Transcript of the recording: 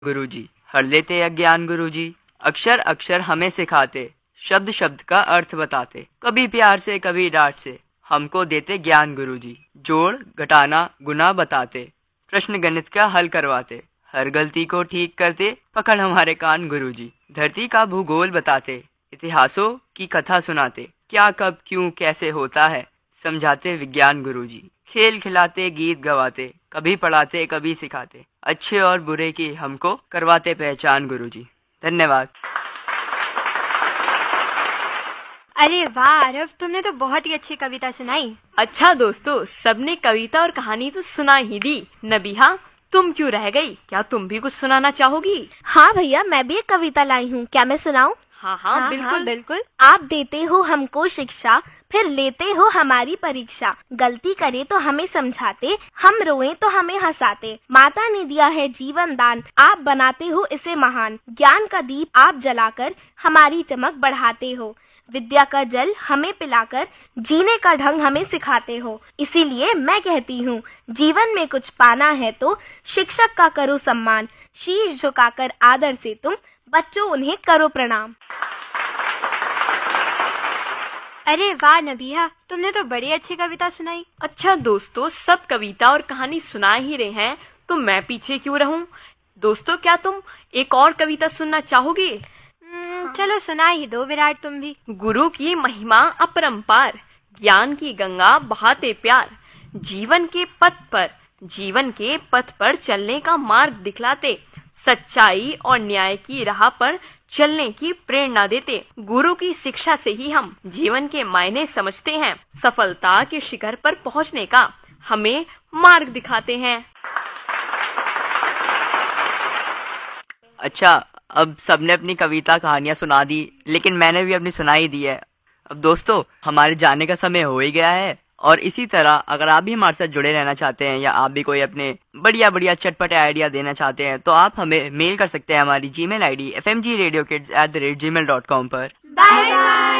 गुरुजी, हर लेते अज्ञान गुरुजी, अक्षर अक्षर हमें सिखाते, शब्द शब्द का अर्थ बताते, कभी प्यार से कभी डांट से हमको देते ज्ञान गुरुजी, जोड़ घटाना गुना बताते, प्रश्न गणित का हल करवाते, हर गलती को ठीक करते, पकड़ हमारे कान गुरुजी, धरती का भूगोल बताते, इतिहासों की कथा सुनाते, क्या कब क्यों कैसे होता है समझाते विज्ञान गुरुजी, खेल खिलाते गीत गवाते, कभी पढ़ाते कभी सिखाते, अच्छे और बुरे की हमको करवाते पहचान गुरुजी। धन्यवाद। अरे वाह आरव, तुमने तो बहुत ही अच्छी कविता सुनाई। अच्छा दोस्तों, सबने कविता और कहानी तो सुना ही दी। नबीहा, तुम क्यों रह गई? क्या तुम भी कुछ सुनाना चाहोगी? हाँ भैया, मैं भी एक कविता लाई हूँ, क्या मैं सुनाऊँ? हाँ, बिल्कुल बिल्कुल। आप देते हो हमको शिक्षा, फिर लेते हो हमारी परीक्षा, गलती करे तो हमें समझाते, हम रोए तो हमें हंसाते, माता ने दिया है जीवन दान, आप बनाते हो इसे महान, ज्ञान का दीप आप जलाकर हमारी चमक बढ़ाते हो, विद्या का जल हमें पिलाकर जीने का ढंग हमें सिखाते हो। इसीलिए मैं कहती हूँ, जीवन में कुछ पाना है तो शिक्षक का करो सम्मान, शीश झुकाकर आदर से तुम बच्चों उन्हें करो प्रणाम। अरे वाह नबीहा, तुमने तो बड़ी अच्छी कविता सुनाई। अच्छा दोस्तों, सब कविता और कहानी सुना ही रहे हैं तो मैं पीछे क्यों रहूं? दोस्तों, क्या तुम एक और कविता सुनना चाहोगे? चलो सुना ही दो विराट, तुम भी। गुरु की महिमा अपरंपार, ज्ञान की गंगा बहाते प्यार, जीवन के पथ पर चलने का मार्ग दिखलाते, सच्चाई और न्याय की राह पर चलने की प्रेरणा देते। गुरु की शिक्षा से ही हम जीवन के मायने समझते हैं, सफलता के शिखर पर पहुंचने का हमें मार्ग दिखाते हैं। अच्छा, अब सबने अपनी कविता कहानियाँ सुना दी, लेकिन मैंने भी अपनी सुनाई दी है। अब दोस्तों, हमारे जाने का समय हो ही गया है, और इसी तरह अगर आप भी हमारे साथ जुड़े रहना चाहते हैं या आप भी कोई अपने बढ़िया चटपटे आइडिया देना चाहते हैं तो आप हमें मेल कर सकते हैं हमारी जीमेल आईडी fmgradiokidz@gmail.com पर। Bye bye.